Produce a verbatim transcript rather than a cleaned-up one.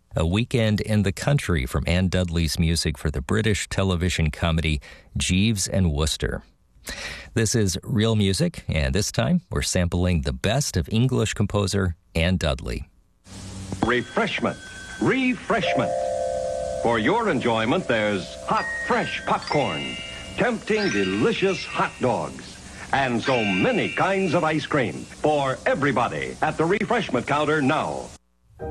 A Weekend in the Country from Anne Dudley's music for the British television comedy Jeeves and Wooster. This is Real Music, and this time we're sampling the best of English composer Anne Dudley. Refreshment. Refreshment. For your enjoyment, there's hot, fresh popcorn, tempting, delicious hot dogs, and so many kinds of ice cream for everybody at the refreshment counter now.